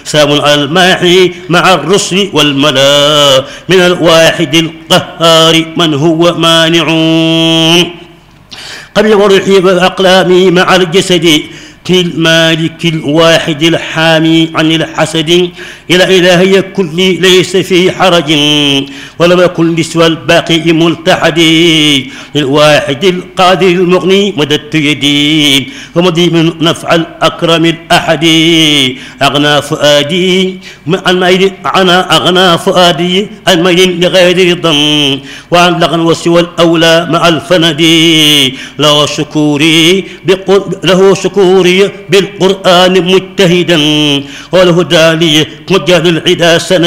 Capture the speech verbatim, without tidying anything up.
سلام على الماحي مع الرسل والملا من الواحد القهار من هو مانع قبل وروحي وأقلامي مع الجسد المالك الواحد الحامي عن الحسد إلى إلهي كل ليس في حرج ولم يكن سوى الباقي ملتحد للواحد القادر المغني مددت يدي ومضي من نفع الأكرم الأحد أغنى فؤادي عن ميل عنا أغنى فؤادي عن ميل لغير ضم وعن لغن وسوى الأولى مع الفند له شكوري له شكوري بالقرآن مجتهدا وله دالي مجال العدا سند